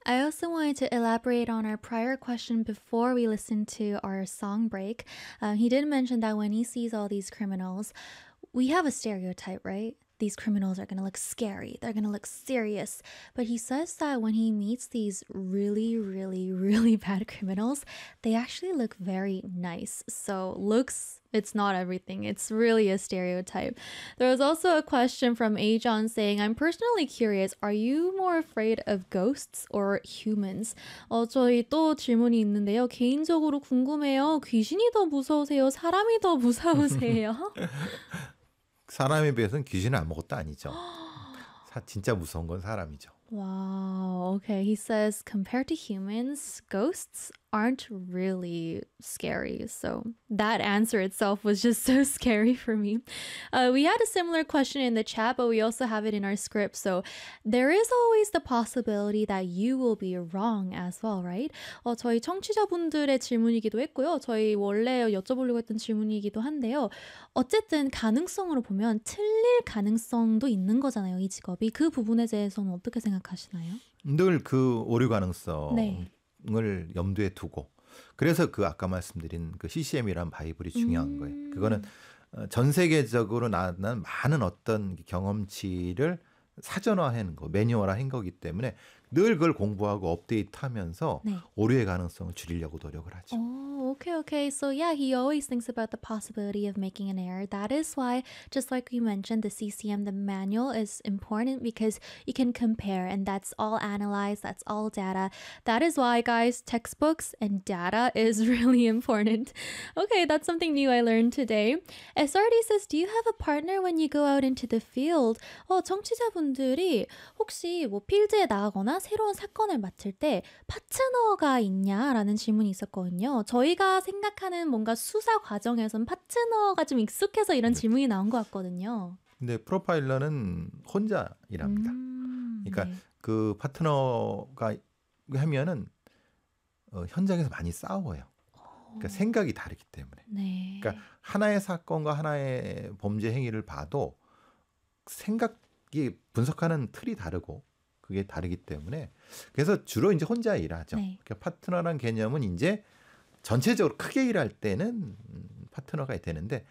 I also wanted to elaborate on our prior question before we listened to our song break. He did mention that when he sees all these criminals, we have a stereotype, right? These criminals are going to look scary. They're going to look serious. But he says that when he meets these really, really, really bad criminals, they actually look very nice. So looks, it's not everything. It's really a stereotype. There was also a question from Ajon saying, I'm personally curious, are you more afraid of ghosts or humans? 저희 또 질문이 있는데요. 개인적으로 궁금해요. 귀신이 더 무서우세요? 사람이 더 무서우세요? 사람에 비해서는 귀신은 아무것도 아니죠. 진짜 무서운 건 사람이죠. Wow. Okay. He says, compared to humans, ghosts aren't really scary. So that answer itself was just so scary for me. We had a similar question in the chat, but we also have it in our script. So there is always the possibility that you will be wrong as well, right? 저희 청취자분들의 질문이기도 했고요. 저희 원래 여쭤보려고 했던 질문이기도 한데요. 어쨌든 가능성으로 보면 틀릴 가능성도 있는 거잖아요. 이 직업이. 그 부분에 대해서는 어떻게 생각하시나요? 늘 그 오류 가능성을 네. 염두에 두고 그래서 그 아까 말씀드린 그 CCM이란 바이블이 중요한 거예요. 그거는 전 세계적으로 나타난 많은 어떤 경험치를 사전화하는 거, 매뉴얼화한 거기 때문에 늘 그걸 공부하고 업데이트하면서 네. 오류의 가능성을 줄이려고 노력을 하죠. Oh, okay. So yeah, he always thinks about the possibility of making an error. That is why, just like we mentioned, the CCM, the manual is important because you can compare and that's all analyzed, that's all data. That is why, guys, textbooks and data is really important. Okay, that's something new I learned today. SRD says, do you have a partner when you go out into the field? 청취자분들이 혹시 뭐 필드에 나가거나 새로운 사건을 맡을 때 파트너가 있냐라는 질문이 있었거든요. 저희가 생각하는 뭔가 수사 과정에선 파트너가 좀 익숙해서 이런 질문이 나온 것 같거든요. 근데 프로파일러는 혼자 일합니다. 그러니까 네. 그 파트너가 하면은 현장에서 많이 싸워요. 그러니까 생각이 다르기 때문에. 네. 그러니까 하나의 사건과 하나의 범죄 행위를 봐도 생각이 분석하는 틀이 다르고 그게 다르기 때문에 그래서 주로 이제 혼자 일하죠. 네. 그러니까 파트너란 개념은 이제 전체적으로 크게 일할 때는 파트너가 되는데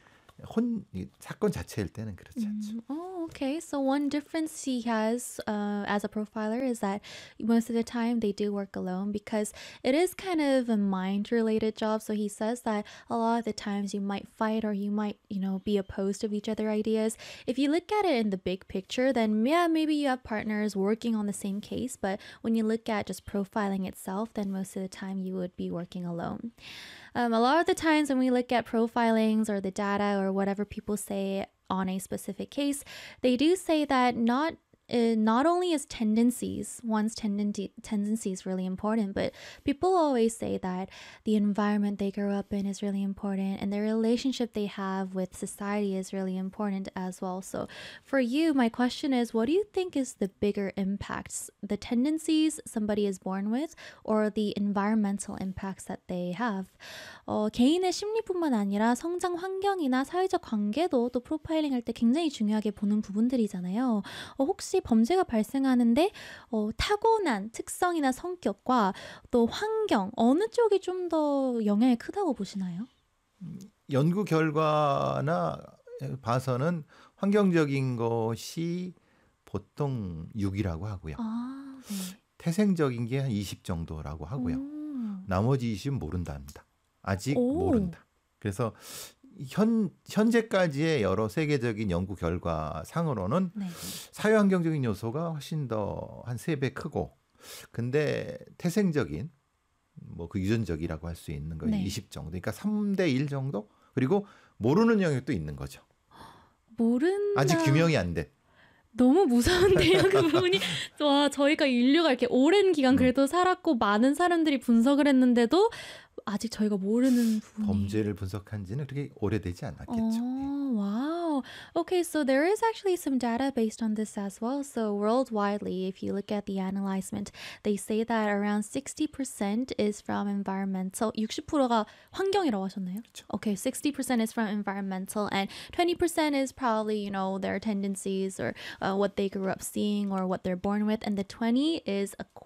사건 자체일 때는 그렇지 않죠. Oh, okay. So one difference he has as a profiler is that most of the time they do work alone because it is kind of a mind-related job. So he says that a lot of the times you might fight or you might, be opposed to each other ideas. If you look at it in the big picture, then yeah, maybe you have partners working on the same case. But when you look at just profiling itself, then most of the time you would be working alone. A lot of the times when we look at profilings or the data or whatever people say on a specific case, they do say that not only is one's tendency is really important, but people always say that the environment they grow up in is really important and the relationship they have with society is really important as well. So for you, my question is, what do you think is the bigger impacts, the tendencies somebody is born with or the environmental impacts that they have? 개인의 심리뿐만 아니라 성장 환경이나 사회적 관계도 또 프로파일링 할 때 굉장히 중요하게 보는 부분들이잖아요. 혹시 범죄가 발생하는데 타고난 특성이나 성격과 또 환경 어느 쪽이 좀 더 영향이 크다고 보시나요? 연구 결과나 봐서는 환경적인 것이 보통 6이라고 하고요. 네. 태생적인 게 한 20 정도라고 하고요. 나머지 20은 모른답니다. 아직 모른다. 그래서 현재까지의 여러 세계적인 연구 결과 상으로는 네. 사회환경적인 요소가 훨씬 더 한 3배 크고 근데 태생적인 그 유전적이라고 할 수 있는 거예요. 네. 20 정도. 그러니까 3대 1 정도? 그리고 모르는 영역도 있는 거죠. 모른다. 아직 규명이 안 돼. 너무 무서운데요, 그 부분이. 와, 저희가 인류가 이렇게 오랜 기간 그래도 살았고 많은 사람들이 분석을 했는데도 아직 저희가 모르는 부분이. 범죄를 분석한 지는 그렇게 오래되지 않았겠죠. Wow. Okay, so there is actually some data based on this as well. So worldwidely, if you look at the analyzement, they say that around 60% is from environmental. 60%가 환경이라고 하셨나요? 그렇죠. Okay, 60% is from environmental and 20% is probably, their tendencies or what they grew up seeing or what they're born with. And the 20 is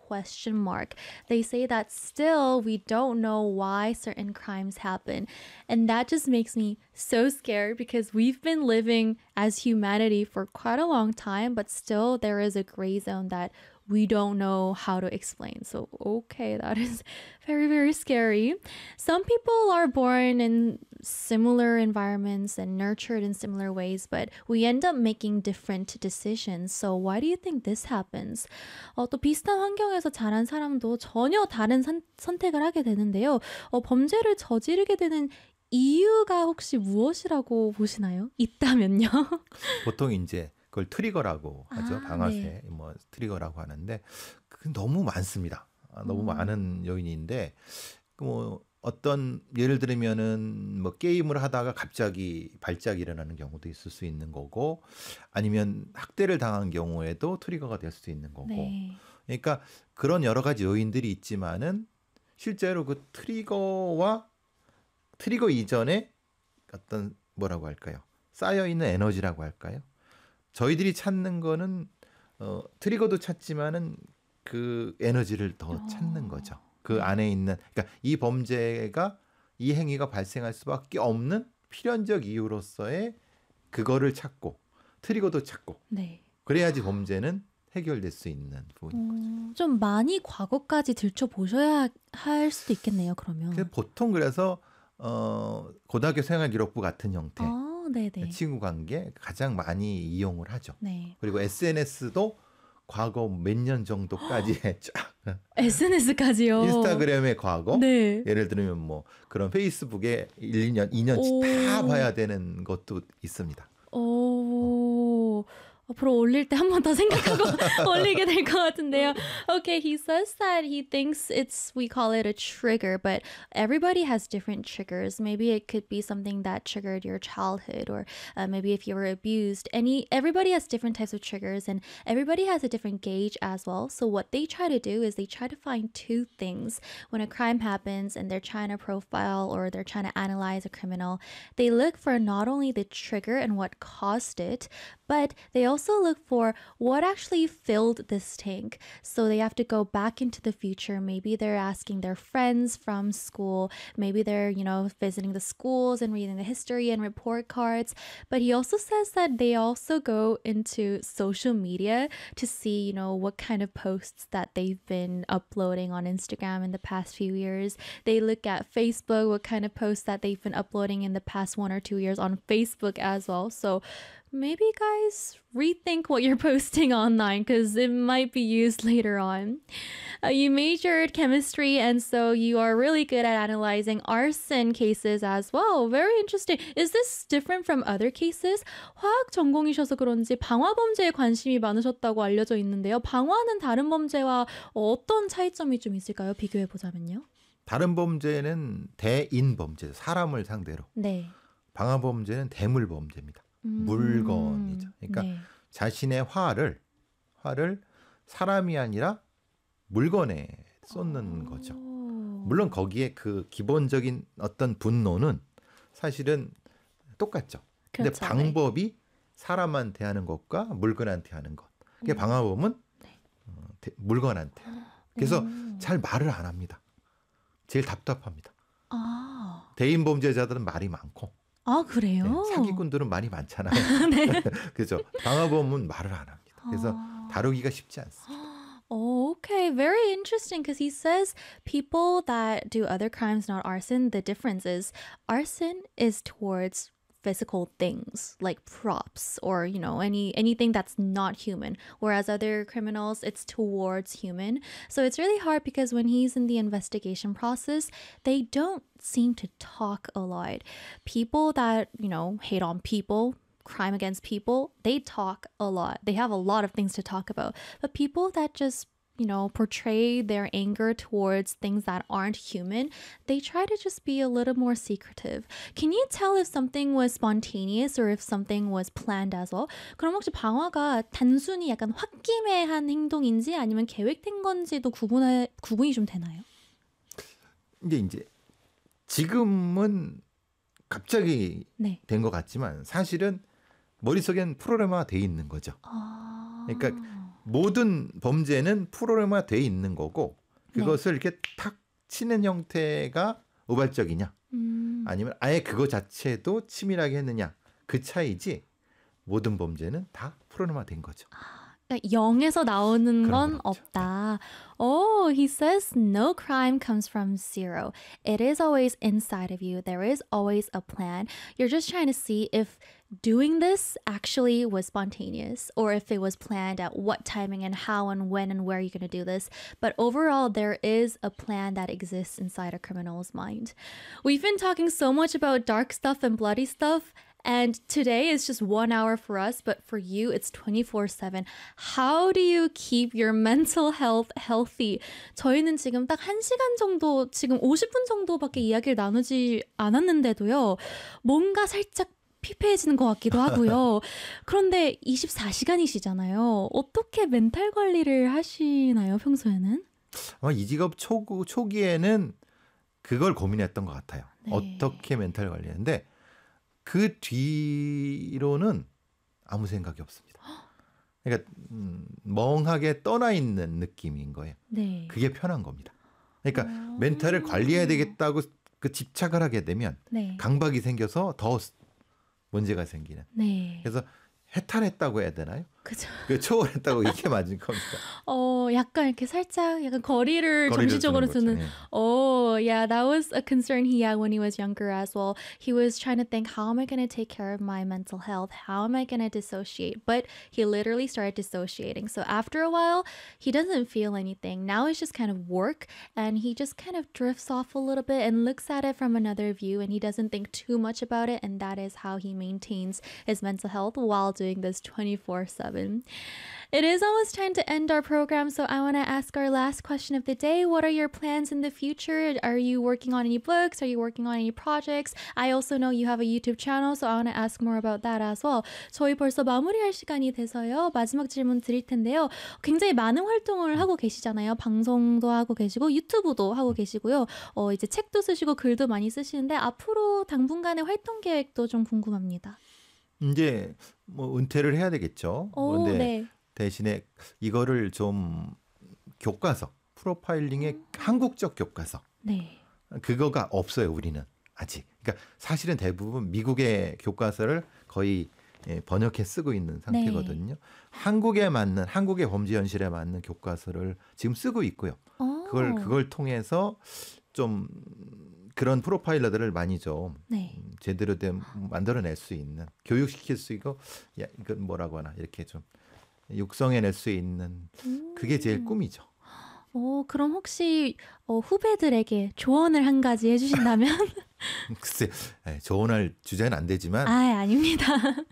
question mark. They say that still we don't know why certain crimes happen. And that just makes me so scared because we've been living as humanity for quite a long time, but still there is a gray zone that we don't know how to explain. So, okay, that is very, very scary. Some people are born in similar environments and nurtured in similar ways, but we end up making different decisions. So, why do you think this happens? 또 비슷한 환경에서 자란 사람도 전혀 다른 선택을 하게 되는데요. 범죄를 저지르게 되는 이유가 혹시 무엇이라고 보시나요? 있다면요? 보통 이제 그걸 트리거라고 하죠. 방아쇠 네. 뭐 트리거라고 하는데 그 너무 많습니다. 너무 많은 요인인데 뭐 어떤 예를 들면은 뭐 게임을 하다가 갑자기 발작이 일어나는 경우도 있을 수 있는 거고 아니면 학대를 당한 경우에도 트리거가 될 수 있는 거고 네. 그러니까 그런 여러 가지 요인들이 있지만은 실제로 그 트리거 이전에 어떤 뭐라고 할까요? 쌓여 있는 에너지라고 할까요? 저희들이 찾는 거는 트리거도 찾지만은 그 에너지를 더 찾는 거죠. 그 안에 있는 그러니까 이 범죄가 이 행위가 발생할 수밖에 없는 필연적 이유로서의 그거를 찾고 트리거도 찾고 네. 그래야지 범죄는 해결될 수 있는 부분인 거죠. 좀 많이 과거까지 들춰보셔야 할 수도 있겠네요, 그러면. 보통 그래서 고등학교 생활기록부 같은 형태 네네. 친구 관계 가장 많이 이용을 하죠. 네. 그리고 SNS도 과거 몇 년 정도까지 쫙 SNS까지요. 인스타그램의 과거 네. 예를 들면 뭐 그런 페이스북에 1, 2년, 2년치 다 봐야 되는 것도 있습니다. 앞으로 올릴 때 한 번 더 생각하고 올리게 될 것 같은데요. Okay, he says that he thinks we call it a trigger, but everybody has different triggers. Maybe it could be something that triggered your childhood, or maybe if you were abused. Everybody has different types of triggers, and everybody has a different gauge as well. So what they try to do is they try to find two things when a crime happens and they're trying to profile or they're trying to analyze a criminal. They look for not only the trigger and what caused it, but they also look for what actually filled this tank. So they have to go back into the future. Maybe they're asking their friends from school. Maybe they're, visiting the schools and reading the history and report cards. But he also says that they also go into social media to see, what kind of posts that they've been uploading on Instagram in the past few years. They look at Facebook, what kind of posts that they've been uploading in the past 1 or 2 years on Facebook as well. So maybe guys rethink what you're posting online because it might be used later on. You majored chemistry and so you are really good at analyzing arson cases as well. Very interesting. Is this different from other cases? 화학 전공이셔서 그런지 방화 범죄에 관심이 많으셨다고 알려져 있는데요. 방화는 다른 범죄와 어떤 차이점이 좀 있을까요? 비교해 보자면요. 다른 범죄는 대인 범죄, 사람을 상대로. 네. 방화 범죄는 대물 범죄입니다. 물건이죠. 그러니까 네. 자신의 화를 사람이 아니라 물건에 쏟는 거죠. 물론 거기에 그 기본적인 어떤 분노는 사실은 똑같죠. 근데 그렇죠. 방법이 사람한테 하는 것과 물건한테 하는 것. 그게 방화범은 물건한테. 그래서 잘 말을 안 합니다. 제일 답답합니다. 대인 범죄자들은 말이 많고 그래요? 네, 사기꾼들은 말이 많잖아요. 네. 그렇죠. 방화범은 말을 안 합니다. 그래서 다루기가 쉽지 않습니다. Okay, very interesting because he says people that do other crimes, not arson, the difference is arson is towards physical things like props or anything that's not human, whereas other criminals it's towards human. So it's really hard because when he's in the investigation process they don't seem to talk a lot. People that hate on people, crime against people, they talk a lot. They have a lot of things to talk about. But people that just portray their anger towards things that aren't human, they try to just be a little more secretive. Can you tell if something was spontaneous or if something was planned as well? 그럼 혹시 방화가 단순히 약간 홧김에 한 행동인지 아니면 계획된 건지도 구분이 좀 되나요? 이제 지금은 갑자기 네. 된 것 같지만 사실은 머릿속엔 프로그램화 돼 있는 거죠. 그러니까 모든 범죄는 프로그램화 돼 있는 거고 네. 그것을 이렇게 탁 치는 형태가 우발적이냐 아니면 아예 그거 자체도 치밀하게 했느냐 그 차이지 모든 범죄는 다 프로그램화 된 거죠. 그러니까 0에서 나오는 그런 건 건 없죠. 없다. Oh, he says no crime comes from zero. It is always inside of you. There is always a plan. You're just trying to see if doing this actually was spontaneous or if it was planned at what timing and how and when and where you're going to do this. But overall, there is a plan that exists inside a criminal's mind. We've been talking so much about dark stuff and bloody stuff. And today is just 1 hour for us, but for you, it's 24/7. How do you keep your mental health healthy? 저희는 지금 딱 1시간 정도, 지금 50분 정도밖에 이야기를 나누지 않았는데도요. 뭔가 살짝 피폐해지는 것 같기도 하고요. 그런데 24시간이시잖아요. 어떻게 멘탈 관리를 하시나요, 평소에는? 아마 이 직업 초기에는 그걸 고민했던 것 같아요. 네. 어떻게 멘탈 관리하는데 그 뒤로는 아무 생각이 없습니다. 그러니까 멍하게 떠나 있는 느낌인 거예요. 네. 그게 편한 겁니다. 그러니까 멘탈을 관리해야 되겠다고 그 집착을 하게 되면 네. 강박이 생겨서 더 문제가 생기는. 네. 그래서 해탈했다고 해야 되나요? 그죠. 그 초월했다고 이게 맞은 겁니다. 약간 이렇게 살짝 약간 거리를 거리를 정신적으로 두는 두는. 거죠. 예. Oh, yeah, that was a concern he had when he was younger as well. He was trying to think, how am I going to take care of my mental health? How am I going to dissociate? But he literally started dissociating. So after a while, he doesn't feel anything. Now it's just kind of work, and he just kind of drifts off a little bit and looks at it from another view, and he doesn't think too much about it, and that is how he maintains his mental health while doing this 24/7. It is almost time to end our program, so I want to ask our last question of the day. What are your plans in the future? Are you working on any books? Are you working on any projects? I also know you have a YouTube channel, so I want to ask more about that as well. 저희 벌써 마무리할 시간이 돼서요. 마지막 질문 드릴 텐데요. 굉장히 많은 활동을 하고 계시잖아요. 방송도 하고 계시고 유튜브도 하고 계시고요. 이제 책도 쓰시고 글도 많이 쓰시는데 앞으로 당분간의 활동 계획도 좀 궁금합니다. 이제 뭐 은퇴를 해야 되겠죠. 그런데 네. 대신에 이거를 좀 교과서, 프로파일링의 한국적 교과서 네. 그거가 없어요. 우리는 아직. 그러니까 사실은 대부분 미국의 교과서를 거의 번역해 쓰고 있는 상태거든요. 한국에 맞는 한국의 범죄 현실에 맞는 교과서를 지금 쓰고 있고요. 그걸 통해서 좀 그런 프로파일러들을 많이 좀 제대로 된 만들어낼 수 있는 교육시킬 수 있고 이건 뭐라고 하나 이렇게 좀 육성해낼 수 있는 그게 제일 꿈이죠. 그럼 혹시 후배들에게 조언을 한 가지 해주신다면? 글쎄 조언할 주제는 안 되지만 아닙니다.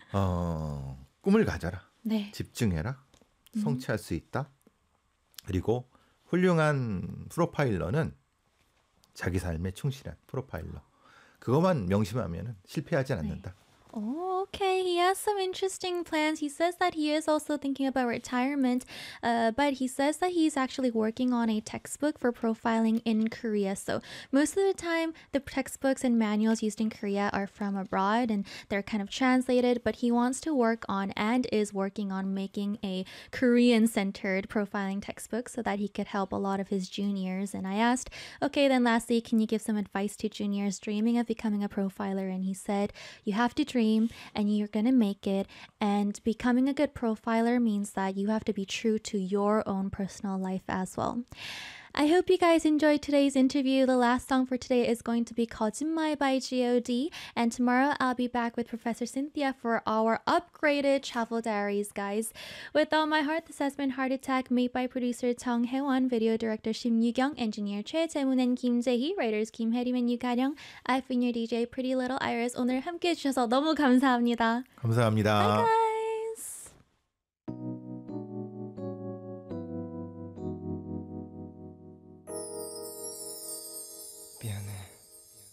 꿈을 가져라. 네. 집중해라. 성취할 수 있다. 그리고 훌륭한 프로파일러는 자기 삶에 충실한 프로파일러. 그것만 명심하면 실패하지 않는다. Okay. He has some interesting plans. He says that he is also thinking about retirement, but he says that he's actually working on a textbook for profiling in Korea. So most of the time, the textbooks and manuals used in Korea are from abroad and they're kind of translated, but he wants to work on and is working on making a Korean-centered profiling textbook so that he could help a lot of his juniors. And I asked, okay, then lastly, can you give some advice to juniors dreaming of becoming a profiler? And he said, you have to dream and you're going to make it. And becoming a good profiler means that you have to be true to your own personal life as well. I hope you guys enjoyed today's interview. The last song for today is going to be 거짓말 by G.O.D. And tomorrow I'll be back with Professor Cynthia for our upgraded travel diaries, guys. With all my heart, this has been Heart Attack, made by producer Tong Hae-won, video director Shim Yu-kyung, engineer Choi Tae-moon and Kim Jae-hee, writers Kim Hae-rim and Yu Ga-ryung. I've been your DJ Pretty Little Iris. 오늘 함께 해주셔서 너무 감사합니다. 감사합니다. Bye, guys.